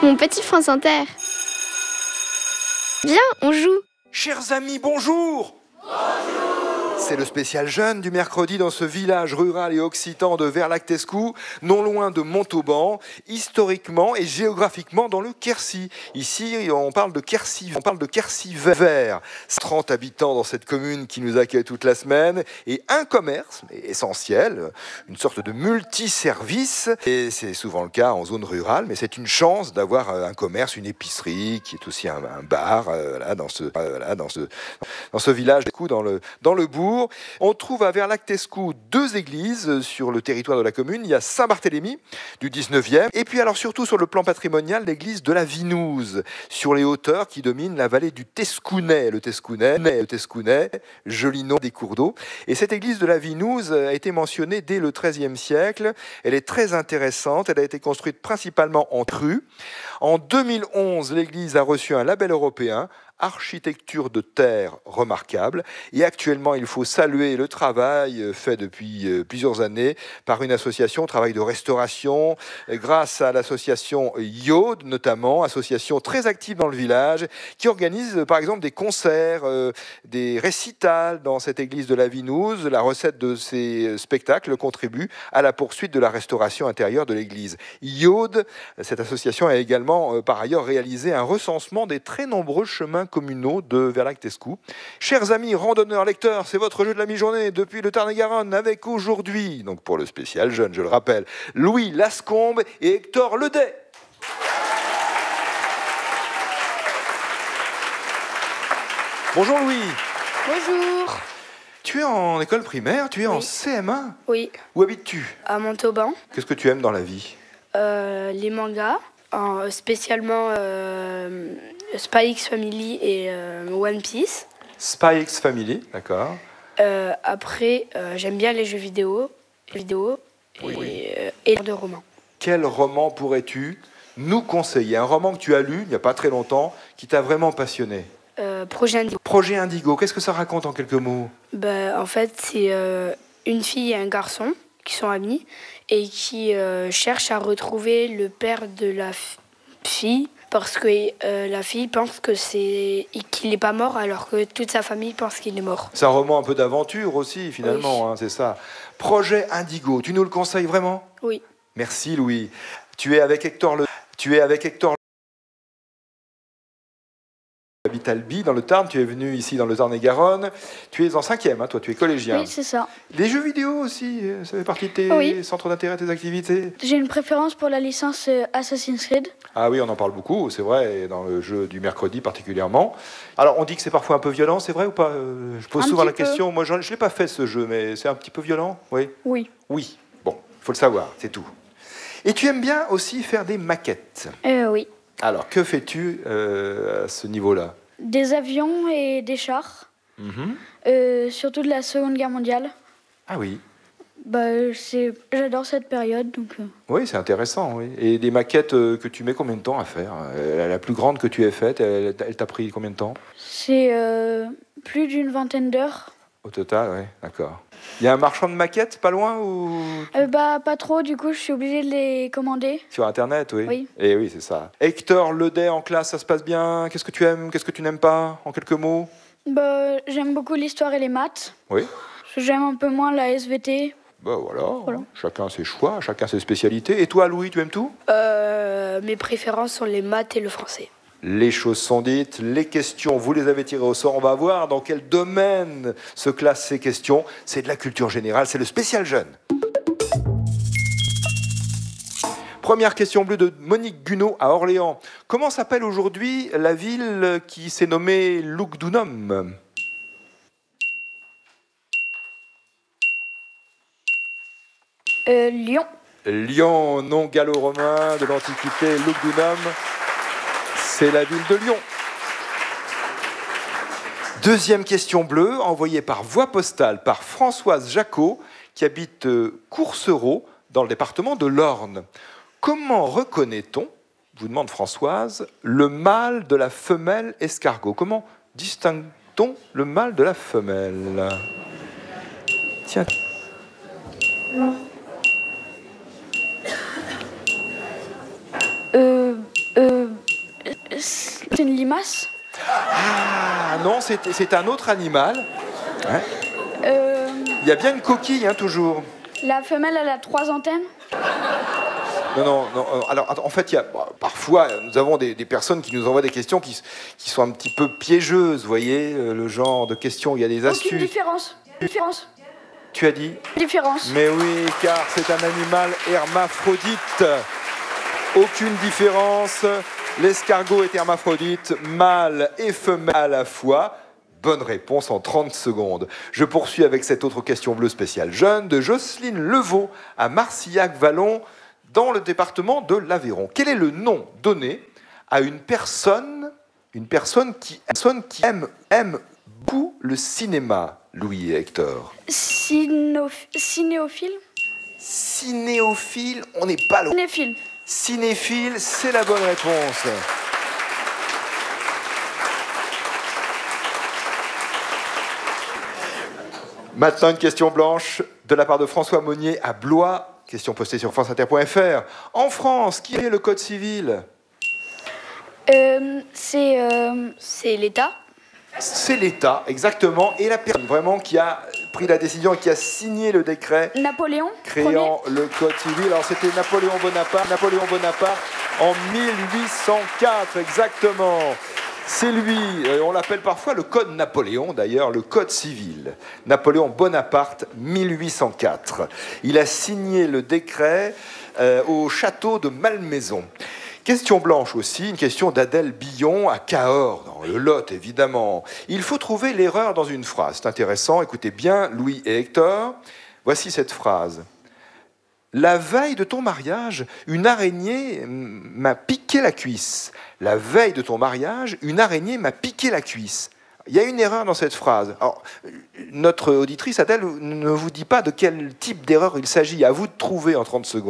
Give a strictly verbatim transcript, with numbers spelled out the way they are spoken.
Mon petit France Inter. Viens, on joue. Chers amis, bonjour. C'est le spécial jeune du mercredi dans ce village rural et occitan de Verlhac-Tescou, non loin de Montauban, historiquement et géographiquement dans le Quercy. Ici, on parle de Quercy, on parle de Quercy vert. trente habitants dans cette commune qui nous accueille toute la semaine et un commerce essentiel, une sorte de multiservice. Et c'est souvent le cas en zone rurale, mais c'est une chance d'avoir un commerce, une épicerie qui est aussi un, un bar euh, là, dans ce, euh, là, dans ce, dans ce village, dans le, dans le bourg. On trouve à Verlhac-Tescou deux églises sur le territoire de la commune. Il y a Saint-Barthélemy du dix-neuvième et puis alors surtout sur le plan patrimonial, l'église de la Vinouse sur les hauteurs qui dominent la vallée du Tescounet. Le Tescounet, le Tescounet, joli nom des cours d'eau. Et cette église de la Vinouse a été mentionnée dès le treizième siècle. Elle est très intéressante. Elle a été construite principalement en crue. En deux mille onze, l'église a reçu un label européen, architecture de terre remarquable. Et actuellement, il faut saluer le travail fait depuis plusieurs années par une association, travail de restauration, grâce à l'association Yode, notamment, association très active dans le village, qui organise par exemple des concerts, euh, des récitals dans cette église de la Vinouse. La recette de ces spectacles contribue à la poursuite de la restauration intérieure de l'église. Yode, cette association a également euh, par ailleurs réalisé un recensement des très nombreux chemins communaux de Verlhac-Tescou. Chers amis randonneurs, lecteurs, c'est votre jeu de la mi-journée depuis le Tarn-et-Garonne avec aujourd'hui, donc pour le spécial jeune, je le rappelle, Louis Lascombe et Hector Ledet. Bonjour Louis. Bonjour. Tu es en école primaire, tu es Oui. en C M un. Oui. Où habites-tu? À Montauban. Qu'est-ce que tu aimes dans la vie? Euh, les mangas, en- spécialement euh, Spy X Family et euh, One Piece. Spy X Family, d'accord. Euh, après, euh, j'aime bien les jeux vidéo, vidéo Oui, et, oui. euh, et de romans. Quel roman pourrais-tu nous conseiller? Un roman que tu as lu il n'y a pas très longtemps, qui t'a vraiment passionné. Euh, Projet Indigo. Projet Indigo, qu'est-ce que ça raconte en quelques mots? Bah, en fait, c'est euh, une fille et un garçon qui sont amis et qui euh, cherchent à retrouver le père de la f- fille parce que euh, la fille pense que c'est qu'il n'est pas mort alors que toute sa famille pense qu'il est mort. C'est un roman un peu d'aventure aussi, finalement, Oui. hein, c'est ça. Projet Indigo, tu nous le conseilles vraiment? Oui. Merci Louis. Tu es avec Hector Le... Tu es avec Hector habite Albi, dans le Tarn, tu es venu ici dans le Tarn-et-Garonne. Tu es en cinquième, hein, toi, tu es collégien. Oui, c'est ça. Les jeux vidéo aussi, euh, ça fait partie de tes Oui. centres d'intérêt, tes activités? J'ai une préférence pour la licence euh, Assassin's Creed. Ah oui, on en parle beaucoup, c'est vrai, et dans le jeu du mercredi particulièrement. Alors, on dit que c'est parfois un peu violent, c'est vrai ou pas? Euh, Je pose Un souvent petit la peu. question. Moi, je ne l'ai pas fait ce jeu, mais c'est un petit peu violent, oui? Oui. Oui. Bon, il faut le savoir, c'est tout. Et tu aimes bien aussi faire des maquettes. Euh, oui. Alors, que fais-tu euh, à ce niveau-là? Des avions et des chars, Mhm. euh, surtout de la Seconde Guerre mondiale. Ah oui. Bah, c'est... J'adore cette période, donc... euh, Oui, c'est intéressant. Oui. Et des maquettes euh, que tu mets combien de temps à faire? Euh, La plus grande que tu aies faite, elle, elle t'a pris combien de temps? C'est euh, plus d'une vingtaine d'heures. Au total, oui, d'accord. Il y a un marchand de maquettes pas loin ou Euh, bah, pas trop, du coup, je suis obligée de les commander. sur Internet, oui. Oui. Et oui, c'est ça. Hector Ledet en classe, ça se passe bien? Qu'est-ce que tu aimes? Qu'est-ce que tu n'aimes pas? En quelques mots? Bah, j'aime beaucoup l'histoire et les maths. Oui. J'aime un peu moins la S V T. Ben voilà, Voilà. chacun ses choix, chacun ses spécialités. Et toi, Louis, tu aimes tout? Euh, mes préférences sont les maths et le français. Les choses sont dites, les questions, vous les avez tirées au sort. On va voir dans quel domaine se classent ces questions. C'est de la culture générale, c'est le spécial jeune. Première question bleue de Monique Gunot à Orléans. Comment s'appelle aujourd'hui la ville qui s'est nommée Lugdunum? Euh, Lyon. Lyon, nom gallo-romain de l'Antiquité, Lugdunum, c'est la ville de Lyon. Deuxième question bleue, envoyée par voie postale par Françoise Jacot, qui habite Coursereau, dans le département de l'Orne. Comment reconnaît-on, vous demande Françoise, le mâle de la femelle escargot? Comment distingue-t-on le mâle de la femelle? Tiens. Euh, euh, C'est une limace. Ah non, c'est, c'est un autre animal. Ouais. Euh, Il y a bien une coquille, hein, toujours. la femelle, elle a trois antennes. Non, non, non. Alors, en fait, il y a, bah, parfois, nous avons des, des personnes qui nous envoient des questions qui, qui sont un petit peu piégeuses, vous voyez, le genre de questions, il y a des astuces. Aucune différence. Différence. Tu as dit ? Différence. Mais oui, car c'est un animal hermaphrodite. Aucune différence. L'escargot est hermaphrodite, mâle et femelle à la fois. Bonne réponse en trente secondes. Je poursuis avec cette autre question bleue spéciale jeune de Jocelyne Levaux à Marcillac-Vallon, dans le département de l'Aveyron. Quel est le nom donné à une personne, une personne qui, personne qui aime, aime beaucoup le cinéma, Louis et Hector? Cinoph- Cinéophile. Cinéophile, on n'est pas loin. Cinéphile. Cinéphile, c'est la bonne réponse. Maintenant, une question blanche de la part de François Monnier à Blois. Question postée sur france inter point f r. En France, qui est le Code civil? Euh, c'est... euh, C'est l'État. C'est l'État, exactement. Et la personne vraiment qui a pris la décision et qui a signé le décret Napoléon. créant Premier. le Code civil. Alors, c'était Napoléon Bonaparte. Napoléon Bonaparte en mille huit cent quatre, exactement. C'est lui, on l'appelle parfois le Code Napoléon, d'ailleurs, le Code civil. Napoléon Bonaparte, mille huit cent quatre. Il a signé le décret euh, au château de Malmaison. Question blanche aussi, une question d'Adèle Billon à Cahors, dans le Lot, évidemment. Il faut trouver l'erreur dans une phrase. C'est intéressant, écoutez bien, Louis et Hector. Voici cette phrase. La veille de ton mariage, une araignée m'a piqué la cuisse. La veille de ton mariage, une araignée m'a piqué la cuisse. Il y a une erreur dans cette phrase. Alors, notre auditrice, Adèle, ne vous dit pas de quel type d'erreur il s'agit. À vous de trouver en trente secondes.